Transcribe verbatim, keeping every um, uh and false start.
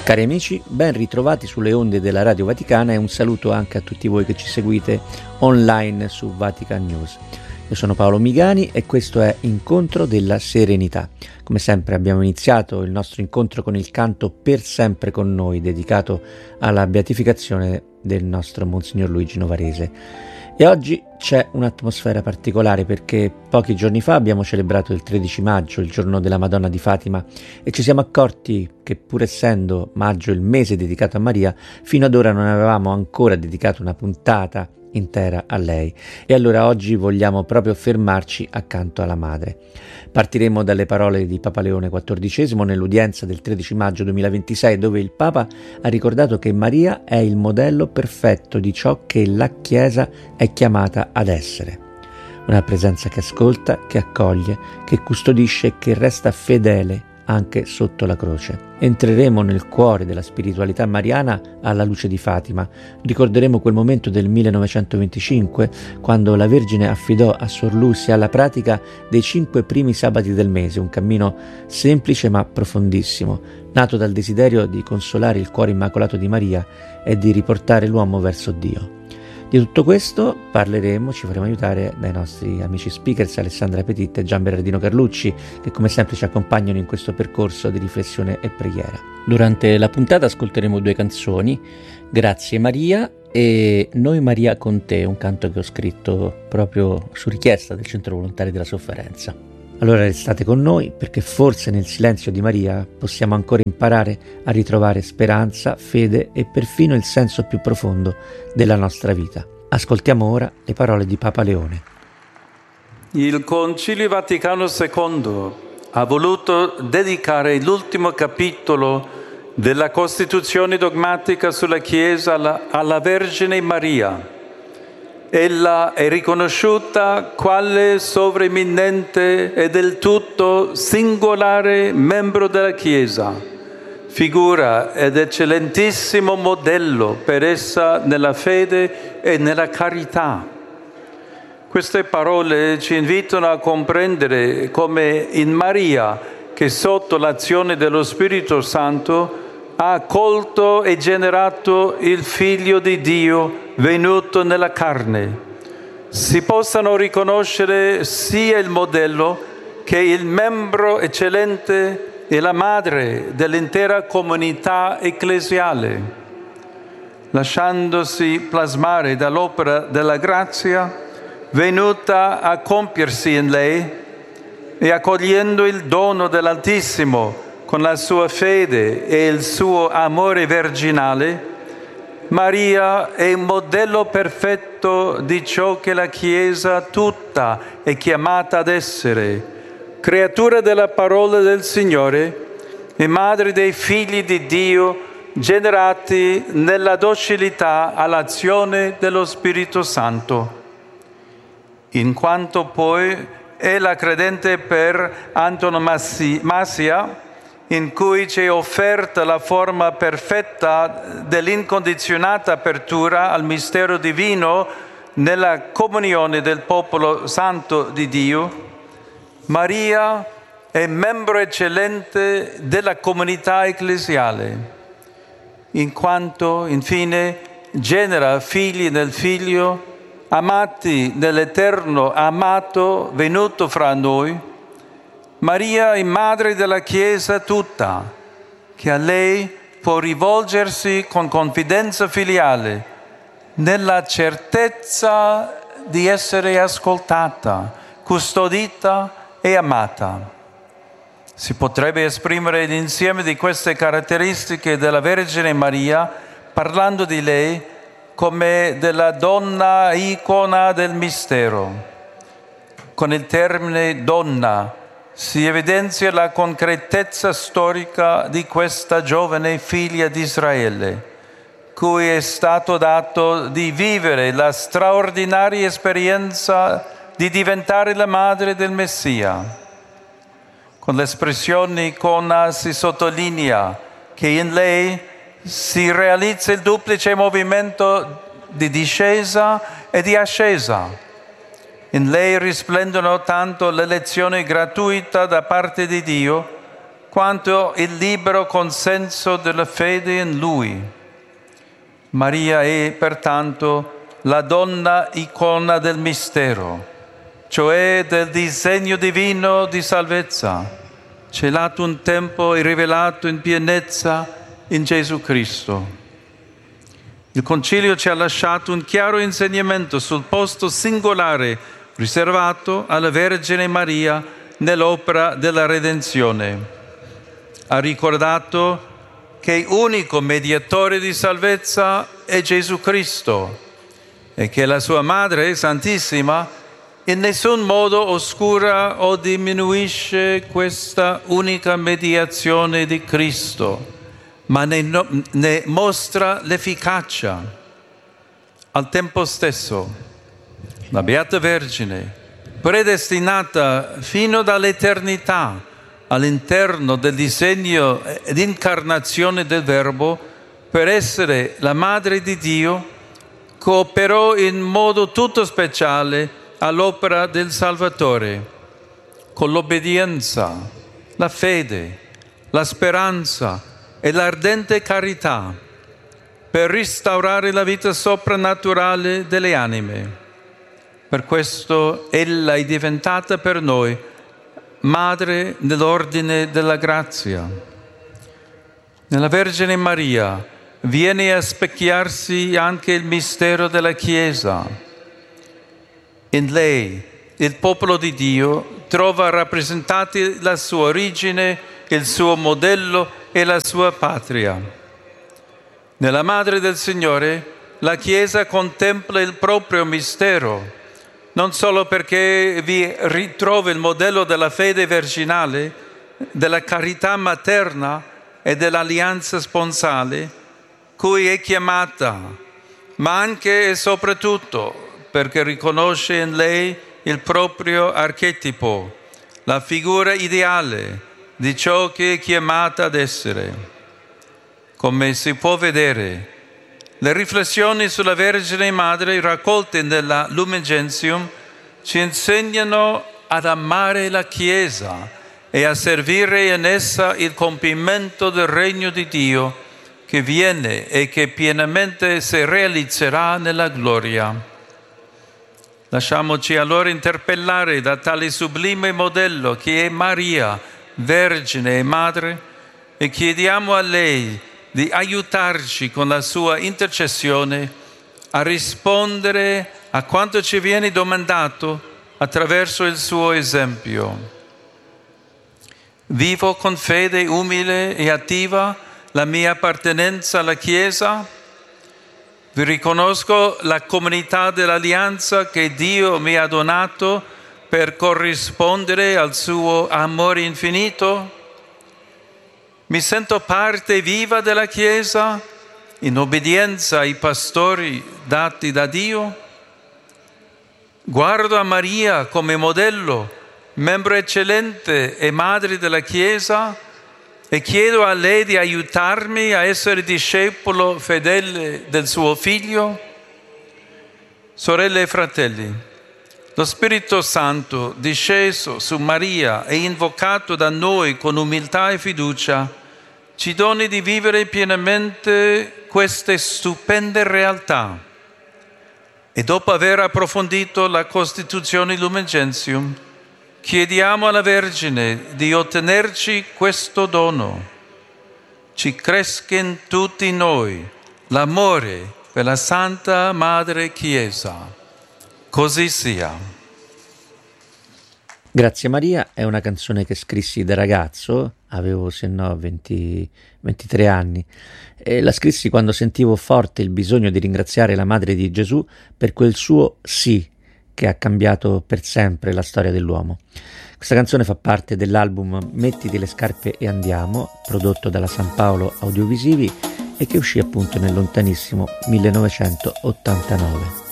Cari amici, ben ritrovati sulle onde della Radio Vaticana e un saluto anche a tutti voi che ci seguite online su Vatican News. Io sono Paolo Migani e questo è Incontro della Serenità. Come sempre abbiamo iniziato il nostro incontro con il canto Per sempre con noi, dedicato alla beatificazione del nostro Monsignor Luigi Novarese. E oggi c'è un'atmosfera particolare perché pochi giorni fa abbiamo celebrato il tredici maggio, il giorno della Madonna di Fatima, e ci siamo accorti che pur essendo maggio il mese dedicato a Maria, fino ad ora non avevamo ancora dedicato una puntata intera a lei. E allora oggi vogliamo proprio fermarci accanto alla Madre. Partiremo dalle parole di Papa Leone quattordicesimo nell'udienza del tredici maggio duemilaventisei, dove il Papa ha ricordato che Maria è il modello perfetto di ciò che la Chiesa è chiamata ad essere. Una presenza che ascolta, che accoglie, che custodisce e che resta fedele anche sotto la croce. Entreremo nel cuore della spiritualità mariana alla luce di Fatima. Ricorderemo quel momento del millenovecentoventicinque, quando la Vergine affidò a Sor Lucia la pratica dei cinque primi sabati del mese, un cammino semplice ma profondissimo, nato dal desiderio di consolare il cuore immacolato di Maria e di riportare l'uomo verso Dio. Di tutto questo parleremo, ci faremo aiutare dai nostri amici speakers Alessandra Petit e Gian Bernardino Carlucci, che come sempre ci accompagnano in questo percorso di riflessione e preghiera. Durante la puntata ascolteremo due canzoni, Grazie Maria e Noi Maria con te, un canto che ho scritto proprio su richiesta del Centro Volontari della Sofferenza. Allora restate con noi, perché forse nel silenzio di Maria possiamo ancora imparare a ritrovare speranza, fede e perfino il senso più profondo della nostra vita. Ascoltiamo ora le parole di Papa Leone. Il Concilio Vaticano secondo ha voluto dedicare l'ultimo capitolo della Costituzione dogmatica sulla Chiesa alla, alla Vergine Maria. Ella è riconosciuta quale sovreminente e del tutto singolare membro della Chiesa, figura ed eccellentissimo modello per essa nella fede e nella carità. Queste parole ci invitano a comprendere come in Maria, che sotto l'azione dello Spirito Santo ha accolto e generato il Figlio di Dio venuto nella carne, si possano riconoscere sia il modello che il membro eccellente e la madre dell'intera comunità ecclesiale, lasciandosi plasmare dall'opera della grazia venuta a compiersi in lei e accogliendo il dono dell'Altissimo con la sua fede e il suo amore virginale. Maria è il modello perfetto di ciò che la Chiesa tutta è chiamata ad essere, creatura della parola del Signore e madre dei figli di Dio generati nella docilità all'azione dello Spirito Santo. In quanto poi è la credente per antonomasia, in cui ci è offerta la forma perfetta dell'incondizionata apertura al mistero divino nella comunione del popolo santo di Dio, Maria è membro eccellente della comunità ecclesiale, in quanto, infine, genera figli nel Figlio, amati nell'Eterno amato venuto fra noi. Maria è madre della Chiesa tutta, che a lei può rivolgersi con confidenza filiale, nella certezza di essere ascoltata, custodita e amata. Si potrebbe esprimere l'insieme di queste caratteristiche della Vergine Maria parlando di lei come della donna icona del mistero. Con il termine donna si evidenzia la concretezza storica di questa giovane figlia di Israele, cui è stato dato di vivere la straordinaria esperienza di diventare la madre del Messia. Con l'espressione icona si sottolinea che in lei si realizza il duplice movimento di discesa e di ascesa. In lei risplendono tanto l'elezione gratuita da parte di Dio, quanto il libero consenso della fede in Lui. Maria è pertanto la donna icona del mistero, cioè del disegno divino di salvezza, celato un tempo e rivelato in pienezza in Gesù Cristo. Il Concilio ci ha lasciato un chiaro insegnamento sul posto singolare riservato alla Vergine Maria nell'opera della redenzione. Ha ricordato che unico mediatore di salvezza è Gesù Cristo e che la sua Madre Santissima in nessun modo oscura o diminuisce questa unica mediazione di Cristo, ma ne, no, ne mostra l'efficacia. Al tempo stesso, la Beata Vergine, predestinata fino dall'eternità all'interno del disegno di incarnazione del Verbo, per essere la Madre di Dio, cooperò in modo tutto speciale all'opera del Salvatore, con l'obbedienza, la fede, la speranza e l'ardente carità, per restaurare la vita soprannaturale delle anime. Per questo ella è diventata per noi Madre nell'ordine della grazia. Nella Vergine Maria viene a specchiarsi anche il mistero della Chiesa. In lei il popolo di Dio trova rappresentati la sua origine, il suo modello e la sua patria. Nella Madre del Signore la Chiesa contempla il proprio mistero, non solo perché vi ritrova il modello della fede virginale, della carità materna e dell'alleanza sponsale, cui è chiamata, ma anche e soprattutto perché riconosce in lei il proprio archetipo, la figura ideale di ciò che è chiamata ad essere. Come si può vedere, le riflessioni sulla Vergine Madre raccolte nella Lumen Gentium ci insegnano ad amare la Chiesa e a servire in essa il compimento del regno di Dio che viene e che pienamente si realizzerà nella gloria. Lasciamoci allora interpellare da tale sublime modello che è Maria, Vergine e Madre, e chiediamo a lei di aiutarci con la sua intercessione a rispondere a quanto ci viene domandato attraverso il suo esempio. Vivo con fede umile e attiva la mia appartenenza alla Chiesa. Vi riconosco la comunità dell'alleanza che Dio mi ha donato per corrispondere al suo amore infinito. Mi sento parte viva della Chiesa, in obbedienza ai pastori dati da Dio. Guardo a Maria come modello, membro eccellente e madre della Chiesa, e chiedo a lei di aiutarmi a essere discepolo fedele del suo Figlio. Sorelle e fratelli, lo Spirito Santo, disceso su Maria e invocato da noi con umiltà e fiducia, ci doni di vivere pienamente queste stupende realtà. E dopo aver approfondito la Costituzione Lumen Gentium, chiediamo alla Vergine di ottenerci questo dono. Ci cresca in tutti noi l'amore per la Santa Madre Chiesa. Così sia. Grazie Maria è una canzone che scrissi da ragazzo, avevo se no venti, ventitré anni, e la scrissi quando sentivo forte il bisogno di ringraziare la Madre di Gesù per quel suo sì che ha cambiato per sempre la storia dell'uomo. Questa canzone fa parte dell'album Mettiti le scarpe e andiamo, prodotto dalla San Paolo Audiovisivi e che uscì appunto nel lontanissimo millenovecentottantanove.